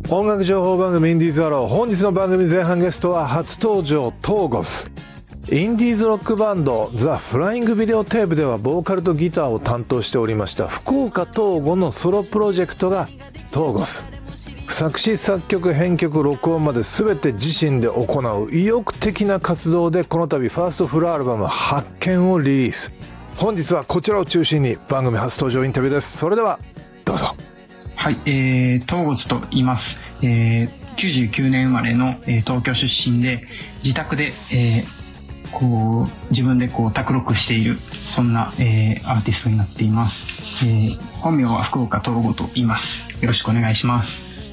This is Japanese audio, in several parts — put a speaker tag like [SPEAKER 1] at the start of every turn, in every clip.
[SPEAKER 1] 音楽情報番組インディーズアロー。本日の番組前半ゲストは初登場トーゴス。インディーズロックバンドザ・フライングビデオテープではボーカルとギターを担当しておりました福岡東吾のソロプロジェクトがトーゴス。作詞作曲編曲録音まで全て自身で行う意欲的な活動で、この度ファーストフルアルバム発見をリリース。本日はこちらを中心に番組初登場インタビューです。それではどうぞ。
[SPEAKER 2] はい、トーゴスと言います。99年生まれの、東京出身で、自宅で、自分で卓録している、そんな、アーティストになっています。本名は福岡東吾と言います。よろしくお願いします。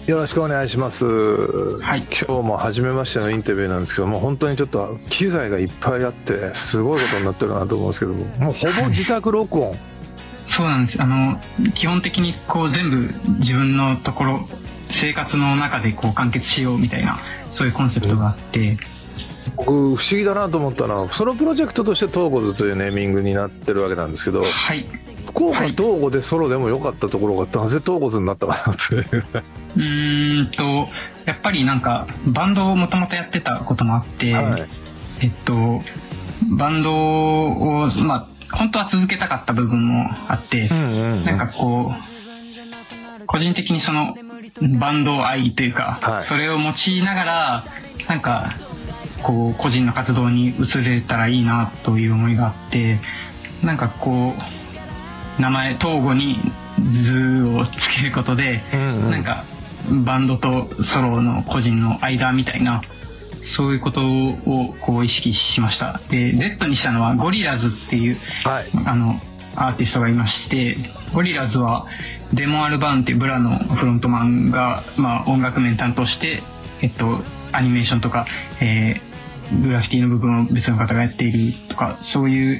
[SPEAKER 1] よろしくお願いします。
[SPEAKER 2] はい。
[SPEAKER 1] 今日も初めましてのインタビューなんですけども、本当にちょっと機材がいっぱいあってすごいことになってるなと思うんですけども、もうほぼ自宅録音。
[SPEAKER 2] そうなんです。基本的に全部自分のところ、生活の中で完結しようみたいな、そういうコンセプトがあって、
[SPEAKER 1] 僕不思議だなと思ったのは、ソロプロジェクトとしてトーゴズというネーミングになってるわけなんですけど、
[SPEAKER 2] はい、
[SPEAKER 1] 福岡東吾でソロでも良かったところがなぜトーゴズになったかなという
[SPEAKER 2] やっぱりバンドをもともとやってたこともあって、はい、バンドを本当は続けたかった部分もあって、個人的にそのバンド愛というか、はい、それを用いながら個人の活動に移れたらいいなという思いがあって、名前東吾に図をつけることで、バンドとソロの個人の間みたいな、そういうことを意識しました。で Z にしたのはゴリラズっていう、はい、アーティストがいまして、ゴリラズはデモアルバーンっていうブラのフロントマンが、音楽面担当して、アニメーションとか、グラフィティの部分を別の方がやっているとか、そういう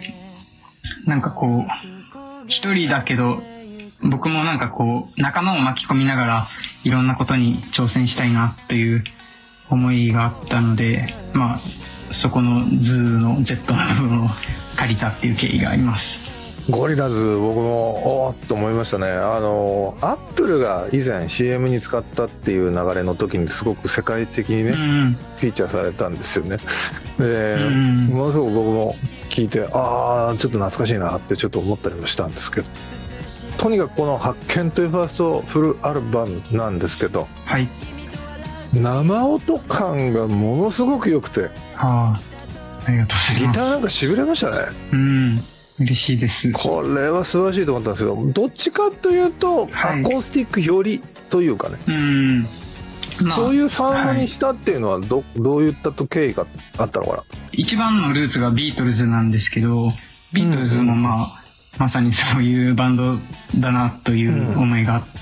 [SPEAKER 2] 一人だけど僕も仲間を巻き込みながらいろんなことに挑戦したいなという思いがあったので、そこのズーの Z の部分を借りたっていう経緯があります。
[SPEAKER 1] ゴリラズ僕もおーっと思いましたね。アップルが以前 CM に使ったっていう流れの時にすごく世界的にね、フィーチャーされたんですよね。で、ものすごく僕も聞いて、ちょっと懐かしいなってちょっと思ったりもしたんですけど、とにかくこの発見というファーストフルアルバムなんですけど、
[SPEAKER 2] はい、
[SPEAKER 1] 生音感がものすごく良くて、
[SPEAKER 2] ありがとうございます。
[SPEAKER 1] ギター痺れましたね。
[SPEAKER 2] 嬉しいです。
[SPEAKER 1] これは素晴らしいと思ったんですけど、どっちかというと、アコースティックよりというかね、そういうサウンドにしたっていうのはどういった経緯があったのかな。
[SPEAKER 2] 一番のルーツがビートルズなんですけど、ビートルズもまさにそういうバンドだなという思いがあって、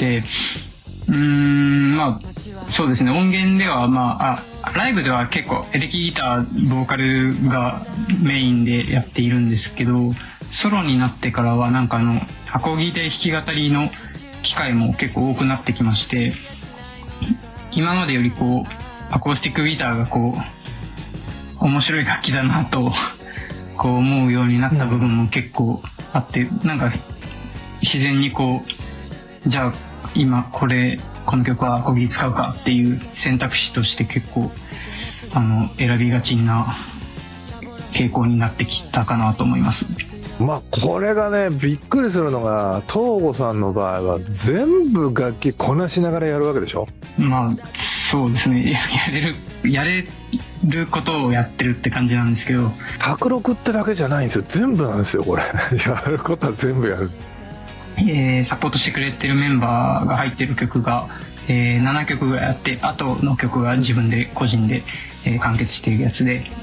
[SPEAKER 2] そうですね、音源ではライブでは結構エレキギターボーカルがメインでやっているんですけど、ソロになってからはアコギで弾き語りの機会も結構多くなってきまして、今までよりアコースティックギターが面白い楽器だなと思うようになった部分も結構あって、自然にじゃあ今この曲はアコギ使うかっていう選択肢として結構選びがちな傾向になってきたかなと思います。
[SPEAKER 1] これがね、びっくりするのが、東吾さんの場合は全部楽器こなしながらやるわけでしょ。
[SPEAKER 2] そうですね、やれることをやってるって感じなんですけど、
[SPEAKER 1] 卓録ってだけじゃないんですよ、全部なんですよこれやることは全部やる。
[SPEAKER 2] サポートしてくれてるメンバーが入ってる曲が、7曲ぐらいあって、あとの曲が自分で個人で、完結しているやつで、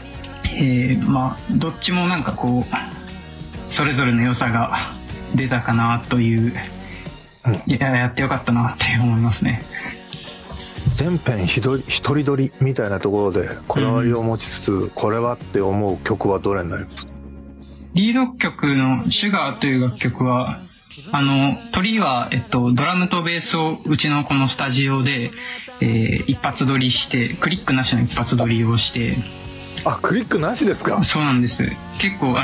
[SPEAKER 2] どっちもそれぞれの良さが出たかなという、やってよかったなって思いますね。
[SPEAKER 1] 全編一人撮りみたいなところでこだわりを持ちつつ、これはって思う曲はどれになりますか？
[SPEAKER 2] リード曲のシュガーという楽曲は、撮りは、ドラムとベースをうちのこのスタジオで、一発撮りして、クリックなしの一発撮りをして。
[SPEAKER 1] クリックなしですか？
[SPEAKER 2] そうなんです。結構